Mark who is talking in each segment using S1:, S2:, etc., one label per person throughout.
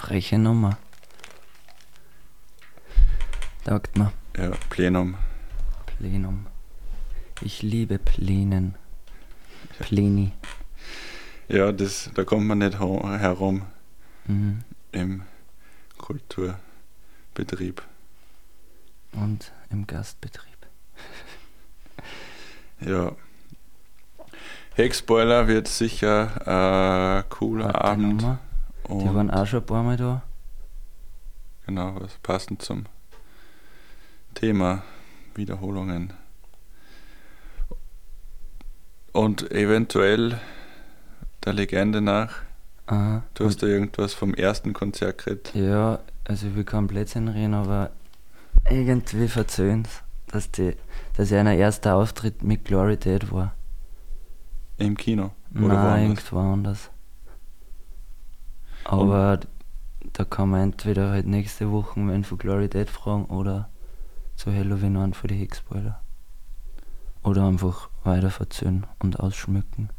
S1: freche Nummer. Taugt mir.
S2: Ja, Plenum.
S1: Plenum. Ich liebe Plänen. Pläni.
S2: Ja, da kommt man nicht herum
S1: Mhm.
S2: im Kulturbetrieb.
S1: Und im Gastbetrieb.
S2: Ja. Hexboiler wird sicher ein cooler
S1: Harte
S2: Abend.
S1: Nummer. Die waren auch schon ein paar Mal da.
S2: Genau, was passend zum Thema Wiederholungen. Und eventuell der Legende nach,
S1: Aha.
S2: du hast da irgendwas vom ersten Konzert geredet.
S1: Ja, also ich will kein Blödsinn reden, aber irgendwie verzöhnt, dass einer erster Auftritt mit Glory Dead war.
S2: Im Kino? Oder
S1: Nein,
S2: woanders?
S1: irgendwo anders. Aber da kann man entweder halt nächste Woche wen von Glory Dead fragen oder zu Halloween einen von die Hexboiler. Oder einfach weiter verzöhnen und ausschmücken.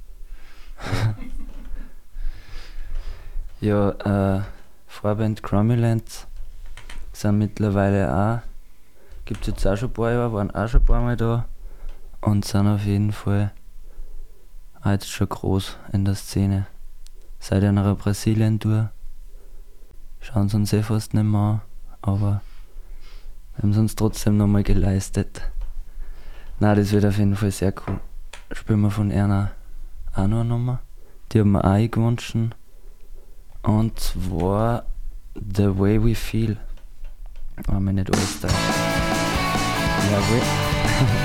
S1: Ja, Vorband Cromulence sind mittlerweile auch, gibt es jetzt auch schon ein paar Jahre, waren auch schon ein paar Mal da und sind auf jeden Fall auch jetzt schon groß in der Szene. Seit einer Brasilien-Tour schauen sie uns fast nicht mehr an, aber wir haben es uns trotzdem nochmal geleistet. Nein, das wird auf jeden Fall sehr cool. Spielen wir von einer auch noch eine Nummer. Die haben wir auch eingewünscht. Und zwar The Way We Feel. War mir nicht alles da. Jawohl.